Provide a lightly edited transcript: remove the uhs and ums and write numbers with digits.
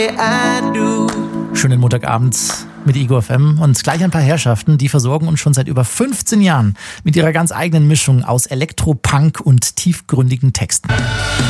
Schönen Montagabend mit Ego FM und gleich ein paar Herrschaften, die versorgen uns schon seit über 15 Jahren mit ihrer ganz eigenen Mischung aus Elektro-Punk und tiefgründigen Texten.